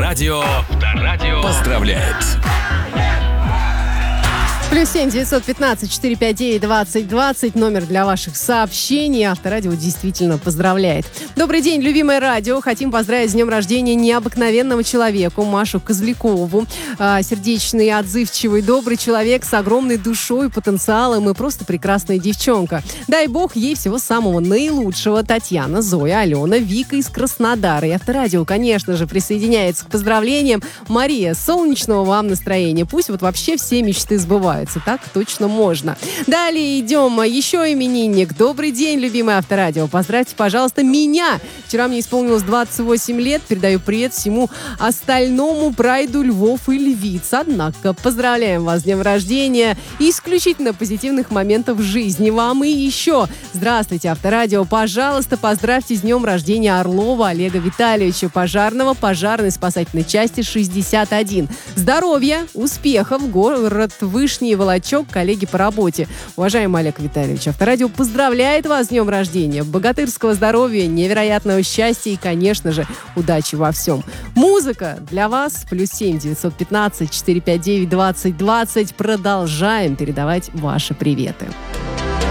Авторадио поздравляет. +7 915 459 2020 номер для ваших сообщений. Авторадио действительно поздравляет. Добрый день, любимое радио. Хотим поздравить с днем рождения необыкновенного человека Машу Козлякову. Сердечный, отзывчивый, добрый человек с огромной душой, потенциалом и просто прекрасная девчонка. Дай бог ей всего самого наилучшего. Татьяна, Зоя, Алена, Вика из Краснодара. И Авторадио, конечно же, присоединяется к поздравлениям. Мария, солнечного вам настроения. Пусть вот вообще все мечты сбываются. Так точно можно. Далее идем. Еще именинник. Добрый день, любимое Авторадио. Поздравьте, пожалуйста, меня. Вчера мне исполнилось 28 лет. Передаю привет всему остальному прайду львов и львиц. Однако, поздравляем вас с днем рождения. Исключительно позитивных моментов в жизни вам. И еще. Здравствуйте, Авторадио. Пожалуйста, поздравьте с днем рождения Орлова Олега Витальевича, пожарного пожарной спасательной части 61. Здоровья, успехов, город Вышний Волочок, коллеги по работе. Уважаемый Олег Витальевич, Авторадио поздравляет вас с днем рождения. Богатырского здоровья, невероятного счастья и, конечно же, удачи во всем. Музыка для вас. +7 915 459 2020. Продолжаем передавать ваши приветы.